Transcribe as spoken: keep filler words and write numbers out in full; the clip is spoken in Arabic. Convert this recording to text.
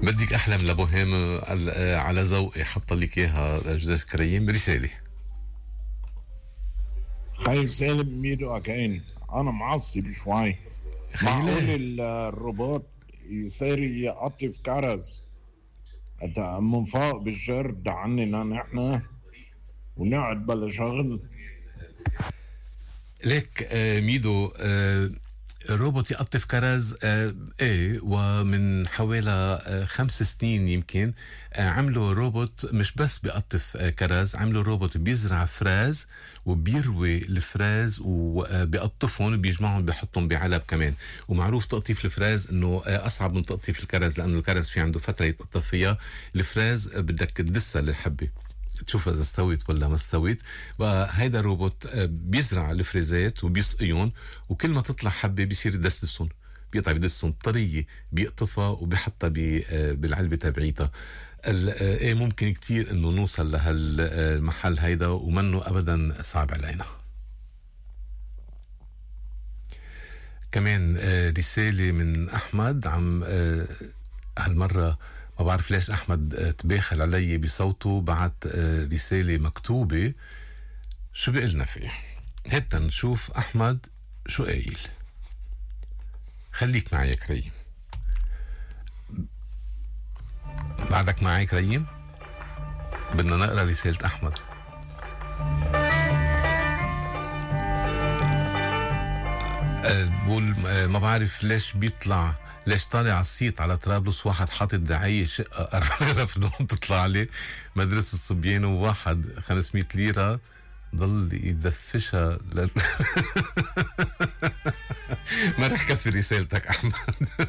بدك أحلم لبوهيم ال- على ذوقي حط لك إياها جوزيف كريم رسالة. خي سالم ميدو أكاين، أنا معصب شوي. معقول خيلة. ال- الروبوت يصير يقطف كرز أنت من فوق بالجرد عننا نحن ونقعد بلا شغل؟ ليك آه ميدو، آه روبوت يقطف كرز، آه ايه، ومن حوالي آه خمس سنين يمكن آه عملوا روبوت مش بس بيقطف آه كرز، عملوا روبوت بيزرع فراز وبيروي الفراز وبيقطفهم وبيجمعهم بيحطهم بعلب كمان. ومعروف تقطيف الفراز انه آه اصعب من تقطيف الكرز، لانه الكرز في عنده فتره يتقطف فيها، الفراز آه بدك تدسها للحبه تشوف اذا استويت ولا ما استويت. بقى هيدا الروبوت آه، بيزرع الفريزات وبيسقيهم، وكل ما تطلع حبه بيصير يدسسهم، بيقطع بدسهم طريه، بيقطفها وبيحطها ب- آه، بالعلبه تبعيتها. ال- آه، ايه ممكن كتير انه نوصل لهالمحل هيدا ومنه ابدا صعب علينا. كمان آه، رسالة من أحمد عم آه، هالمرة ما بعرف ليش أحمد آه، تباخل علي بصوته، بعت آه، رسالة مكتوبة. شو بيقلنا فيه؟ هتا نشوف أحمد شو قايل. خليك معي يا كريم، بعدك معي كريم، بدنا نقرأ رسالة أحمد. آه، بقول آه، ما بعرف ليش بيطلع، ليش طالع على الصيت على طرابلس واحد حاطط دعاية شقة أربعة فنون تطلع لي مدرسة الصبيان، وواحد خمسمية ليرة ضل يدفشها لل... ما رح كفي رسالتك أحمد.